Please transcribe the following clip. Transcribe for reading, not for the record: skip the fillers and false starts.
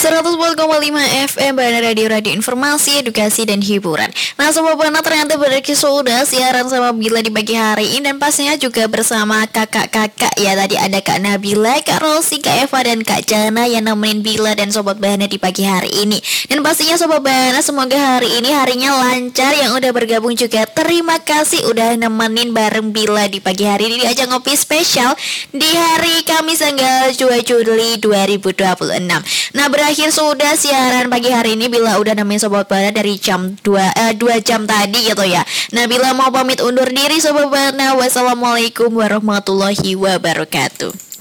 104,5 FM Bana Radio Informasi, Edukasi, dan Hiburan. Nah Sobat Bana, ternyata berakhir sudah siaran sama Bila di pagi hari ini. Dan pastinya juga bersama kakak-kakak ya. Tadi ada Kak Nabila, Kak Rosi, Kak Eva, dan Kak Jana yang nemenin Bila dan Sobat Bana di pagi hari ini. Dan pastinya Sobat Bana, semoga hari ini harinya lancar. Yang udah bergabung juga terima kasih udah nemenin bareng Bila di pagi hari ini di ajang ngopi spesial di hari Kamis tanggal 2 Juli 2026. Nah berakhir sudah siaran pagi hari ini. Bila udah nemenin Sobat Bana dari jam 2 jam tadi gitu ya. Nah Bila mau pamit undur diri Sobat Bana. Wassalamualaikum warahmatullahi wabarakatuh.